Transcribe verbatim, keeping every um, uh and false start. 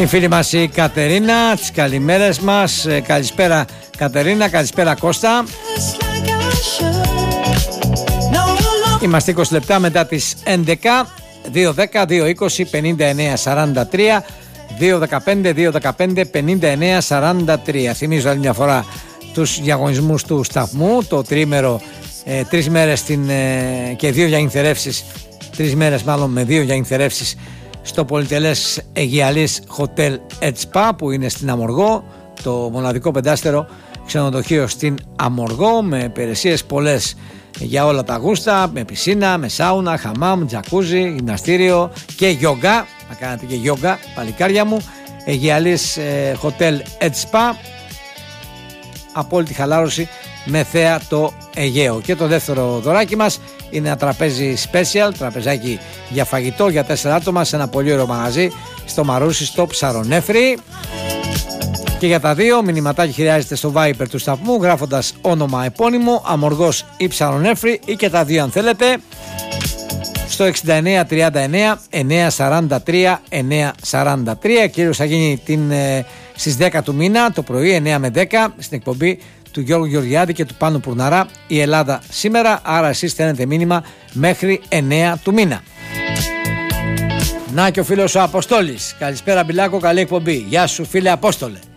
Στη φίλη μας η Κατερίνα, τις καλημέρες μας. Καλησπέρα Κατερίνα, καλησπέρα Κώστα. Είμαστε είκοσι λεπτά μετά τις έντεκα. Δύο δέκα, δύο είκοσι, πενήντα εννέα σαράντα τρία, δύο δεκαπέντε, δύο δεκαπέντε, πενήντα εννέα σαράντα τρία. Θυμίζω άλλη μια φορά τους διαγωνισμούς του σταθμού. Το τρίμερο, ε, τρεις μέρες στην, ε, και δύο για νυχτερεύσεις. Τρεις μέρες μάλλον με δύο για νυχτερεύσεις στο πολυτελές Αιγιαλής Hotel Spa που είναι στην Αμοργό, το μοναδικό πεντάστερο ξενοδοχείο στην Αμοργό, με υπηρεσίες πολλές για όλα τα γούστα, με πισίνα, με σάουνα, χαμάμ, τζακούζι, γυμναστήριο και γιόγκα. Να κάνετε και γιόγκα, παλικάρια μου. Αιγιαλής ε, Hotel Spa, απόλυτη χαλάρωση με θέα το Αιγαίο. Και το δεύτερο δωράκι μας είναι ένα τραπέζι special, τραπεζάκι για φαγητό για τέσσερα άτομα σε ένα πολύ ωραίο μαγαζί στο Μαρούσι, στο Ψαρονέφρι. Και για τα δύο μηνυματάκι χρειάζεται στο Viber του σταθμού γράφοντας όνομα επώνυμο, Αμοργός ή Ψαρονέφρι, ή και τα δύο αν θέλετε, στο εξήντα εννέα τριάντα εννέα εννιακόσια σαράντα τρία εννιακόσια σαράντα τρία. Κυρίως θα γίνει την, ε, στις δέκα του μήνα το πρωί, εννέα με δέκα, στην εκπομπή του Γιώργου Γεωργιάδη και του Πάνου Πουρναρά, η Ελλάδα σήμερα. Άρα εσείς στέλνετε μήνυμα μέχρι εννέα του μήνα. Να και ο φίλος ο Αποστόλης. Καλησπέρα Μπιλάκο, καλή εκπομπή. Γεια σου φίλε Απόστολε.